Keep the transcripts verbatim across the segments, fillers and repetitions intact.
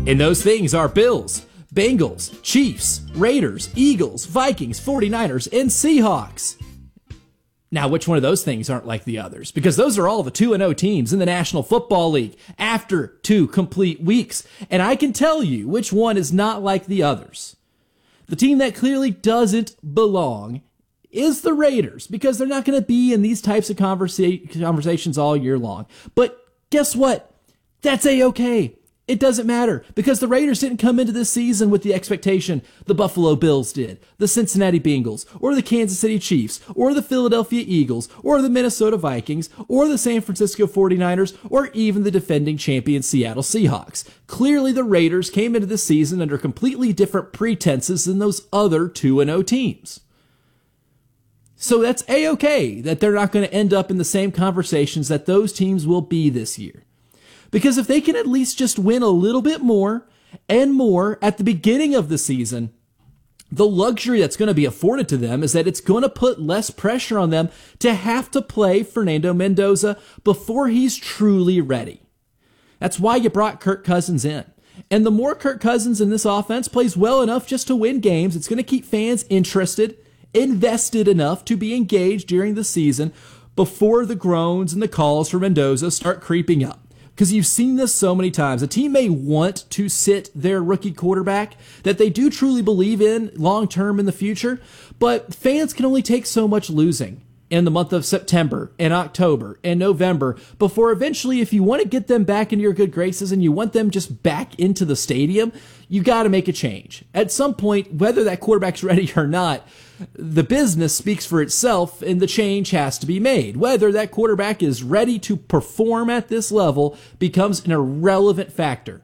And those things are Bills, Bengals, Chiefs, Raiders, Eagles, Vikings, forty-niners, and Seahawks. Now, which one of those things aren't like the others? Because those are all the two and oh teams in the National Football League after two complete weeks. And I can tell you which one is not like the others. The team that clearly doesn't belong is the Raiders, because they're not going to be in these types of conversa- conversations all year long. But guess what? That's A-okay. It doesn't matter, because the Raiders didn't come into this season with the expectation the Buffalo Bills did, the Cincinnati Bengals, or the Kansas City Chiefs, or the Philadelphia Eagles, or the Minnesota Vikings, or the San Francisco forty-niners, or even the defending champion Seattle Seahawks. Clearly, the Raiders came into this season under completely different pretenses than those other two and oh teams. So that's A-okay that they're not going to end up in the same conversations that those teams will be this year. Because if they can at least just win a little bit more and more at the beginning of the season, the luxury that's going to be afforded to them is that it's going to put less pressure on them to have to play Fernando Mendoza before he's truly ready. That's why you brought Kirk Cousins in. And the more Kirk Cousins in this offense plays well enough just to win games, it's going to keep fans interested, invested enough to be engaged during the season before the groans and the calls for Mendoza start creeping up. Because you've seen this so many times. A team may want to sit their rookie quarterback that they do truly believe in long-term in the future, but fans can only take so much losing in the month of September and October and November before eventually, if you want to get them back into your good graces and you want them just back into the stadium, you got to make a change. At some point, whether that quarterback's ready or not, the business speaks for itself and the change has to be made. Whether that quarterback is ready to perform at this level becomes an irrelevant factor.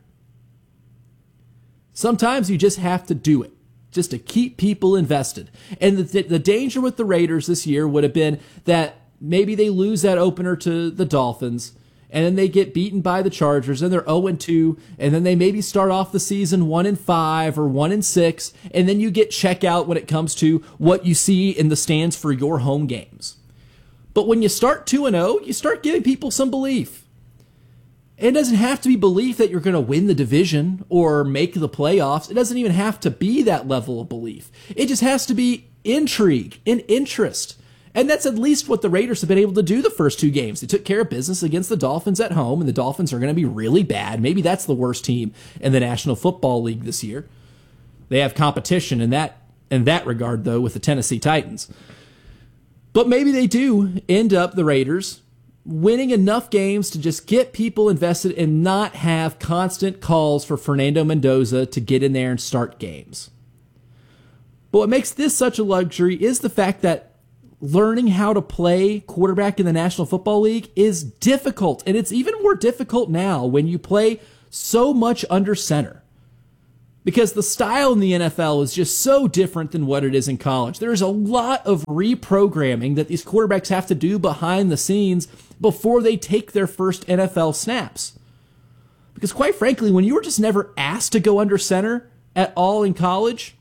Sometimes you just have to do it, just to keep people invested. And the, the danger with the Raiders this year would have been that maybe they lose that opener to the Dolphins, and then they get beaten by the Chargers, and they're oh and two, and then they maybe start off the season one and five or one and six, and then you get check out when it comes to what you see in the stands for your home games. But when you start two and oh, you start giving people some belief. It doesn't have to be belief that you're going to win the division or make the playoffs. It doesn't even have to be that level of belief. It just has to be intrigue and interest. And that's at least what the Raiders have been able to do the first two games. They took care of business against the Dolphins at home, and the Dolphins are going to be really bad. Maybe that's the worst team in the National Football League this year. They have competition in that in that regard, though, with the Tennessee Titans. But maybe they do end up, the Raiders, winning enough games to just get people invested and not have constant calls for Fernando Mendoza to get in there and start games. But what makes this such a luxury is the fact that learning how to play quarterback in the National Football League is difficult, and it's even more difficult now when you play so much under center. Because the style in the N F L is just so different than what it is in college. There's a lot of reprogramming that these quarterbacks have to do behind the scenes before they take their first N F L snaps. Because quite frankly, when you were just never asked to go under center at all in college,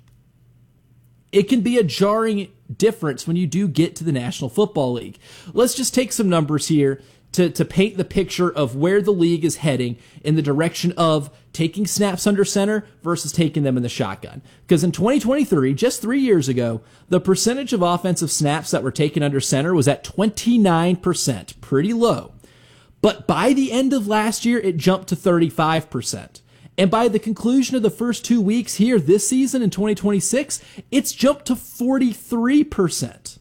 it can be a jarring difference when you do get to the National Football League. Let's just take some numbers here to, to paint the picture of where the league is heading in the direction of taking snaps under center versus taking them in the shotgun. Because in twenty twenty-three, just three years ago, the percentage of offensive snaps that were taken under center was at twenty-nine percent, pretty low. But by the end of last year, it jumped to thirty-five percent. And by the conclusion of the first two weeks here this season in twenty twenty-six, it's jumped to forty-three percent.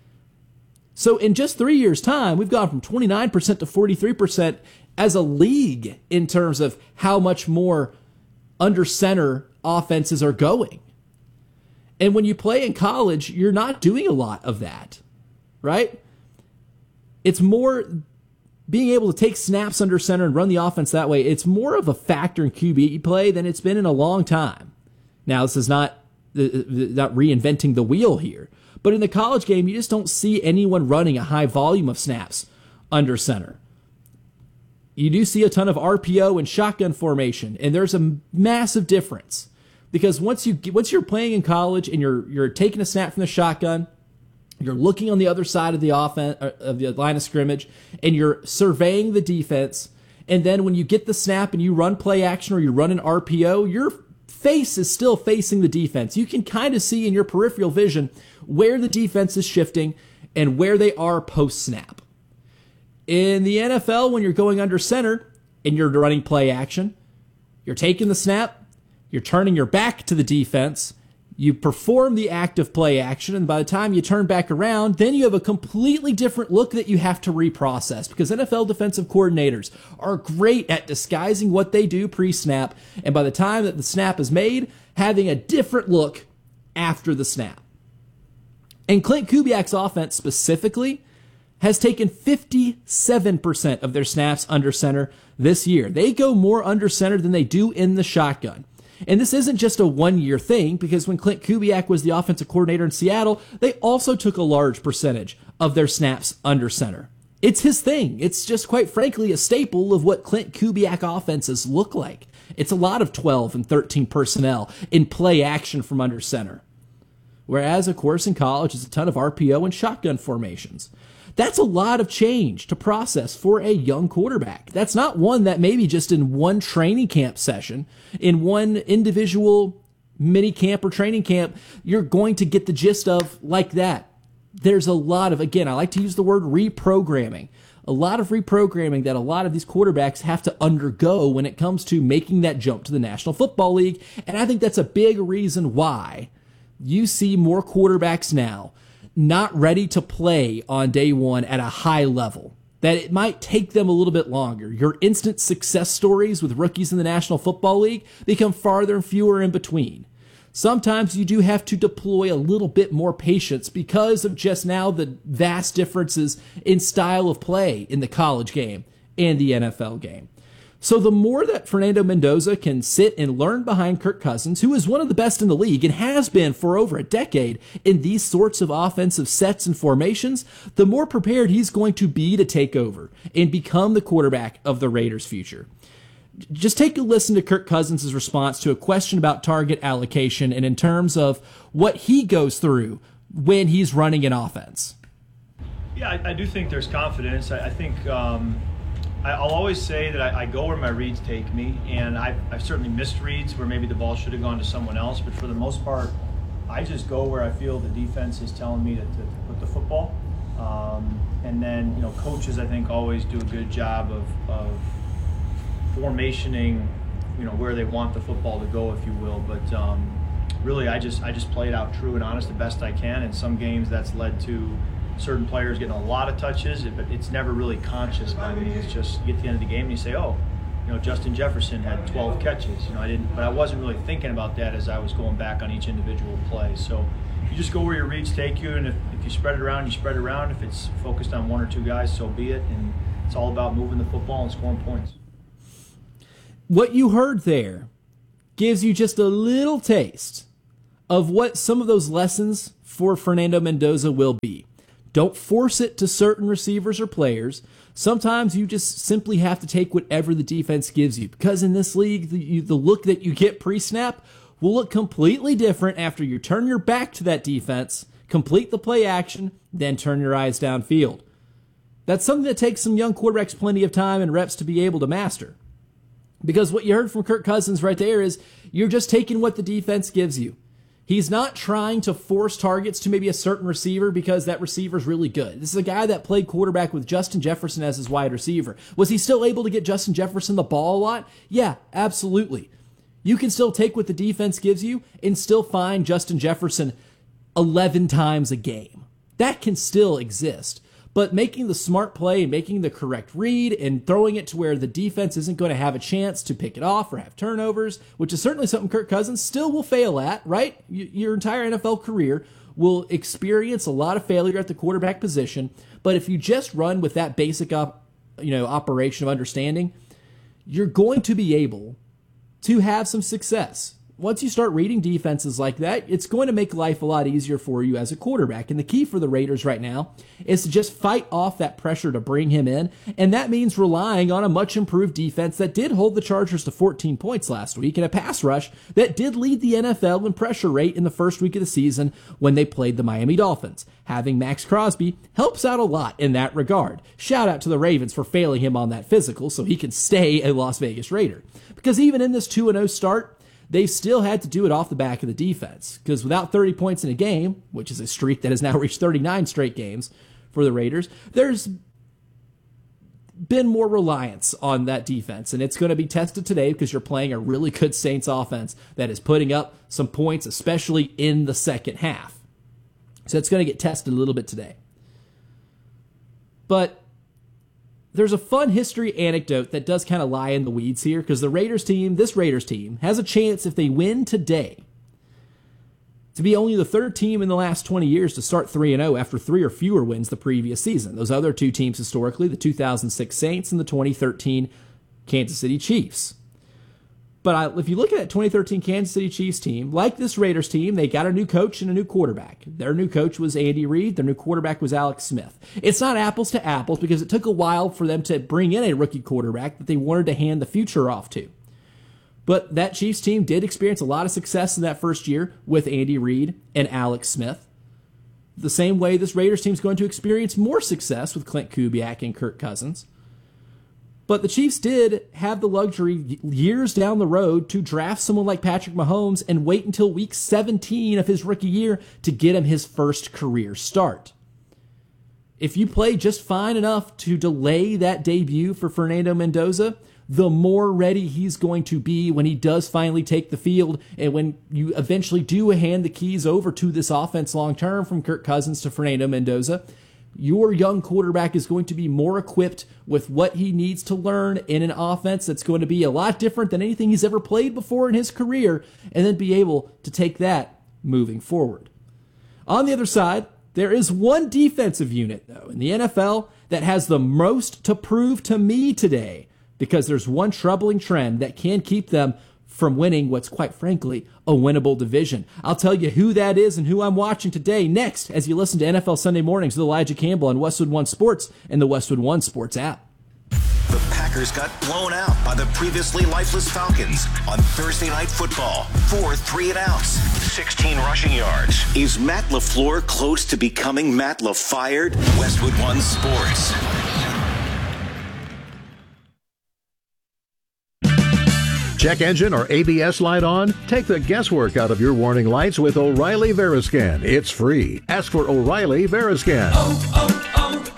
So in just three years' time, we've gone from twenty-nine percent to forty-three percent as a league in terms of how much more under center offenses are going. And when you play in college, you're not doing a lot of that, right? It's more being able to take snaps under center and run the offense that way. It's more of a factor in Q B play than it's been in a long time. Now, this is not, not reinventing the wheel here, but in the college game, you just don't see anyone running a high volume of snaps under center. You do see a ton of R P O and shotgun formation, and there's a massive difference because once you once you're playing in college and you're you're taking a snap from the shotgun, you're looking on the other side of the offense of the line of scrimmage, and you're surveying the defense, And then when you get the snap and you run play action or you run an R P O, your face is still facing the defense. You can kind of see in your peripheral vision where the defense is shifting and where they are post-snap. In the N F L, when you're going under center and you're running play action, you're taking the snap, you're turning your back to the defense, you perform the act of play action, and by the time you turn back around, then you have a completely different look that you have to reprocess, because N F L defensive coordinators are great at disguising what they do pre-snap, and by the time that the snap is made, having a different look after the snap. And Klint Kubiak's offense specifically has taken fifty-seven percent of their snaps under center this year. They go more under center than they do in the shotgun. And this isn't just a one-year thing, because when Klint Kubiak was the offensive coordinator in Seattle, they also took a large percentage of their snaps under center. It's his thing. It's just, quite frankly, a staple of what Klint Kubiak offenses look like. It's a lot of twelve and thirteen personnel in play action from under center. Whereas, of course, in college, it's a ton of R P O and shotgun formations. That's a lot of change to process for a young quarterback. That's not one that maybe just in one training camp session, in one individual mini camp or training camp, you're going to get the gist of like that. There's a lot of, again, I like to use the word reprogramming, a lot of reprogramming that a lot of these quarterbacks have to undergo when it comes to making that jump to the National Football League. And I think that's a big reason why you see more quarterbacks now not ready to play on day one at a high level, that it might take them a little bit longer. Your instant success stories with rookies in the National Football League become farther and fewer in between. Sometimes you do have to deploy a little bit more patience because of just now the vast differences in style of play in the college game and the N F L game. So the more that Fernando Mendoza can sit and learn behind Kirk Cousins, who is one of the best in the league and has been for over a decade in these sorts of offensive sets and formations, the more prepared he's going to be to take over and become the quarterback of the Raiders' future. Just take a listen to Kirk Cousins' response to a question about target allocation and in terms of what he goes through when he's running an offense. Yeah, I, I do think there's confidence. I, I think... Um I'll always say that I, I go where my reads take me, and I've, I've certainly missed reads where maybe the ball should have gone to someone else, but for the most part, I just go where I feel the defense is telling me to, to, to put the football. Um, and then, you know, coaches, I think, always do a good job of, of formationing, you know, where they want the football to go, if you will. But um, really, I just, I just play it out true and honest the best I can. In some games, that's led to certain players getting a lot of touches, but it's never really conscious by me. It's just you get to the end of the game and you say, oh, you know, Justin Jefferson had twelve catches. You know, I didn't, but I wasn't really thinking about that as I was going back on each individual play. So you just go where your reads take you, and if, if you spread it around, you spread it around. If it's focused on one or two guys, so be it. And it's all about moving the football and scoring points. What you heard there gives you just a little taste of what some of those lessons for Fernando Mendoza will be. Don't force it to certain receivers or players. Sometimes you just simply have to take whatever the defense gives you, because in this league, the, you, the look that you get pre-snap will look completely different after you turn your back to that defense, complete the play action, then turn your eyes downfield. That's something that takes some young quarterbacks plenty of time and reps to be able to master. Because what you heard from Kirk Cousins right there is you're just taking what the defense gives you. He's not trying to force targets to maybe a certain receiver because that receiver's really good. This is a guy that played quarterback with Justin Jefferson as his wide receiver. Was he still able to get Justin Jefferson the ball a lot? Yeah, absolutely. You can still take what the defense gives you and still find Justin Jefferson eleven times a game. That can still exist. But making the smart play and making the correct read and throwing it to where the defense isn't going to have a chance to pick it off or have turnovers, which is certainly something Kirk Cousins still will fail at, right? Your entire N F L career will experience a lot of failure at the quarterback position. But if you just run with that basic op, you know, operation of understanding, you're going to be able to have some success. once you start reading defenses like that, it's going to make life a lot easier for you as a quarterback. And the key for the Raiders right now is to just fight off that pressure to bring him in. And that means relying on a much improved defense that did hold the Chargers to fourteen points last week and a pass rush that did lead the N F L in pressure rate in the first week of the season when they played the Miami Dolphins. Having Max Crosby helps out a lot in that regard. Shout out to the Ravens for failing him on that physical so he can stay a Las Vegas Raider. Because even in this two and oh start, they've still had to do it off the back of the defense, because without thirty points in a game, which is a streak that has now reached thirty-nine straight games for the Raiders, there's been more reliance on that defense, and it's going to be tested today because you're playing a really good Saints offense that is putting up some points, especially in the second half. So it's going to get tested a little bit today. But there's a fun history anecdote that does kind of lie in the weeds here, because the Raiders team, this Raiders team, has a chance if they win today to be only the third team in the last twenty years to start three and oh after three or fewer wins the previous season. Those other two teams historically, the two thousand six Saints and the twenty thirteen Kansas City Chiefs. But I, if you look at that twenty thirteen Kansas City Chiefs team, like this Raiders team, they got a new coach and a new quarterback. Their new coach was Andy Reid. Their new quarterback was Alex Smith. It's not apples to apples because it took a while for them to bring in a rookie quarterback that they wanted to hand the future off to. But that Chiefs team did experience a lot of success in that first year with Andy Reid and Alex Smith. The same way this Raiders team is going to experience more success with Clint Kubiak and Kirk Cousins. But the Chiefs did have the luxury years down the road to draft someone like Patrick Mahomes and wait until week seventeen of his rookie year to get him his first career start. If you play just fine enough to delay that debut for Fernando Mendoza, the more ready he's going to be when he does finally take the field, and when you eventually do hand the keys over to this offense long term from Kirk Cousins to Fernando Mendoza, your young quarterback is going to be more equipped with what he needs to learn in an offense that's going to be a lot different than anything he's ever played before in his career, and then be able to take that moving forward. On the other side, there is one defensive unit, though, in the N F L that has the most to prove to me today, because there's one troubling trend that can keep them from winning what's quite frankly a winnable division. I'll tell you who that is and who I'm watching today next as you listen to N F L Sunday Mornings with Elijah Campbell on Westwood One Sports and the Westwood One Sports app. The Packers got blown out by the previously lifeless Falcons on Thursday Night Football. Four three and outs, sixteen rushing yards. Is Matt LaFleur close to becoming Matt LaFired? Westwood One Sports. Check engine or A B S light on? Take the guesswork out of your warning lights with O'Reilly Veriscan. It's free. Ask for O'Reilly Veriscan. Oh,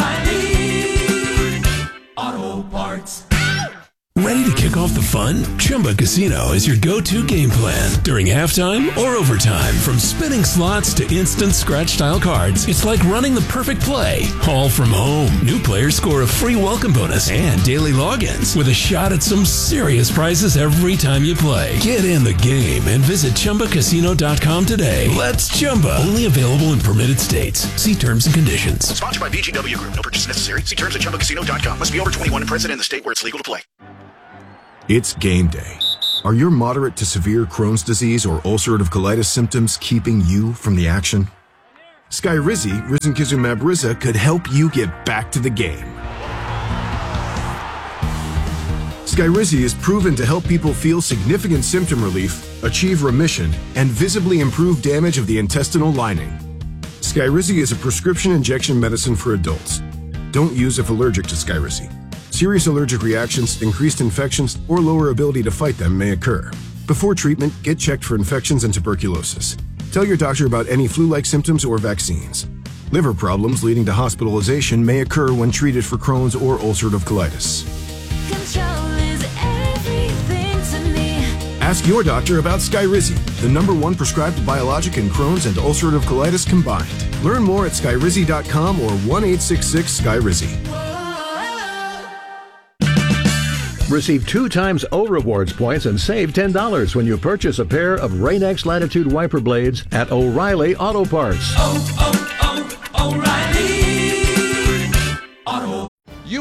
oh, oh, O'Reilly Auto Parts. Ready to kick off the fun? Chumba Casino is your go-to game plan. During halftime or overtime, from spinning slots to instant scratch-style cards, it's like running the perfect play, all from home. New players score a free welcome bonus and daily logins with a shot at some serious prizes every time you play. Get in the game and visit Chumba Casino dot com today. Let's Chumba. Only available in permitted states. See terms and conditions. Sponsored by B G W Group. No purchase necessary. See terms at Chumba Casino dot com. Must be over twenty-one and present in the state where it's legal to play. It's game day. Are your moderate to severe Crohn's disease or ulcerative colitis symptoms keeping you from the action? Skyrizi, risankizumab Riza, could help you get back to the game. Skyrizi is proven to help people feel significant symptom relief, achieve remission, and visibly improve damage of the intestinal lining. Skyrizi is a prescription injection medicine for adults. Don't use if allergic to Skyrizi. Serious allergic reactions, increased infections, or lower ability to fight them may occur. Before treatment, get checked for infections and tuberculosis. Tell your doctor about any flu-like symptoms or vaccines. Liver problems leading to hospitalization may occur when treated for Crohn's or ulcerative colitis. Control is everything to me. Ask your doctor about Skyrizi, the number one prescribed biologic in Crohn's and ulcerative colitis combined. Learn more at skyrizi dot com or one eight six six Skyrizi. Receive two times O Rewards points and save ten dollars when you purchase a pair of Rain-X Latitude wiper blades at O'Reilly Auto Parts. Oh, oh, oh, O'Reilly Auto. U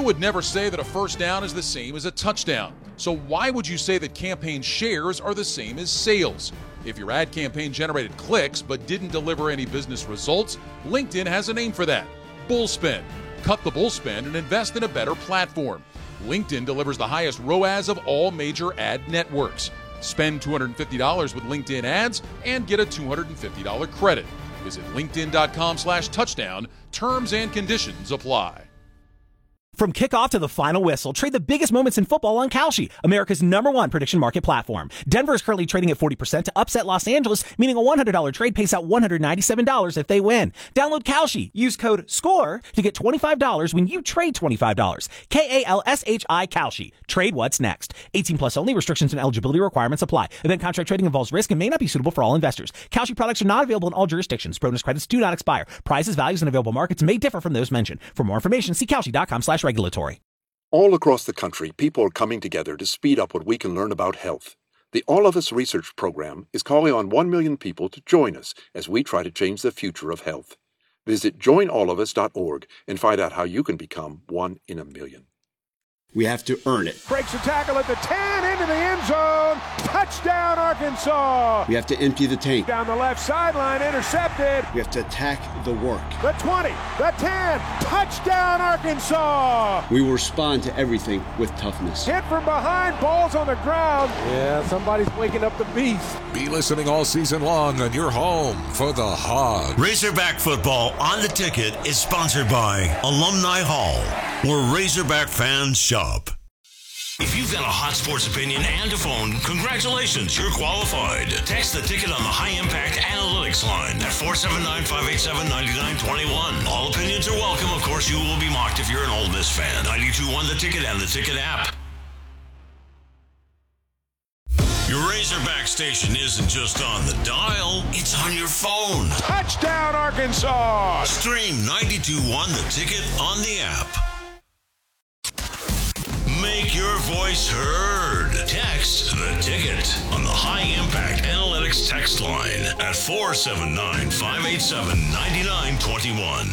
would never say that a first down is the same as a touchdown. So why would you say that campaign shares are the same as sales? If your ad campaign generated clicks but didn't deliver any business results, LinkedIn has a name for that: bullspend. Cut the bullspend and invest in a better platform. LinkedIn delivers the highest R O A S of all major ad networks. Spend two hundred fifty dollars with LinkedIn ads and get a two hundred fifty dollars credit. Visit linkedin.com slash touchdown. Terms and conditions apply. From kickoff to the final whistle, trade the biggest moments in football on Kalshi, America's number one prediction market platform. Denver is currently trading at forty percent to upset Los Angeles, meaning a one hundred dollars trade pays out one hundred ninety-seven dollars if they win. Download Kalshi. Use code SCORE to get twenty-five dollars when you trade twenty-five dollars. K A L S H I Kalshi. Trade what's next. eighteen plus only. Restrictions and eligibility requirements apply. Event contract trading involves risk and may not be suitable for all investors. Kalshi products are not available in all jurisdictions. Bonus credits do not expire. Prices, values, and available markets may differ from those mentioned. For more information, see Kalshi.com slash regulatory. All across the country, people are coming together to speed up what we can learn about health. The All of Us Research Program is calling on one million people to join us as we try to change the future of health. Visit join all of us dot org and find out how you can become one in a million. We have to earn it. Breaks a tackle at the ten, into the end zone. Touchdown, Arkansas. We have to empty the tank. Down the left sideline, intercepted. We have to attack the work. The twenty, the ten, touchdown, Arkansas. We will respond to everything with toughness. Hit from behind, balls on the ground. Yeah, somebody's waking up the beast. Be listening all season long on your home for the Hogs. Razorback football on the ticket is sponsored by Alumni Hall, where Razorback fans shop. If you've got a hot sports opinion and a phone, congratulations, you're qualified. Text the ticket on the High Impact Analytics line at four seven nine, five eight seven, nine nine two one. All opinions are welcome. Of course, you will be mocked if you're an Ole Miss fan. ninety-two point one The Ticket and the Ticket app. Your Razorback station isn't just on the dial, it's on your phone. Touchdown, Arkansas! Stream ninety-two point one The Ticket on the app. Make your voice heard. Text the ticket on the High Impact Analytics text line at four seven nine, five eight seven, nine nine two one.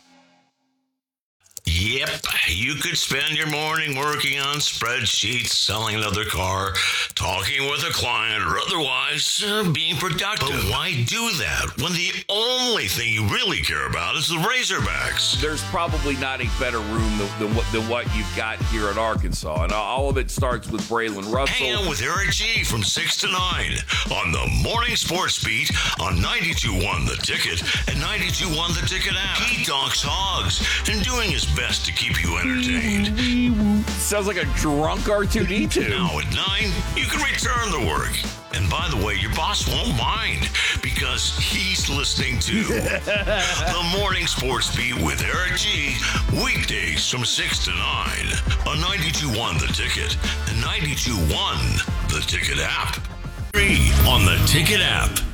Yep, you could spend your morning working on spreadsheets, selling another car, talking with a client, or otherwise uh, being productive. But why do that when the only thing you really care about is the Razorbacks? There's probably not a better room than, than, what, than what you've got here at Arkansas, and all of it starts with Braylon Russell. Hang out with Eric G from six to nine on the Morning Sports Beat on ninety-two point one The Ticket and ninety-two point one The Ticket app. He talks hogs and doing his best to keep you entertained. Sounds like a drunk R two D two. Now at nine, you can return to work. And by the way, your boss won't mind because he's listening to the Morning Sports Beat with Eric G. Weekdays from six to nine on ninety-two point one The Ticket and ninety-two point one The Ticket app. Free on the Ticket app.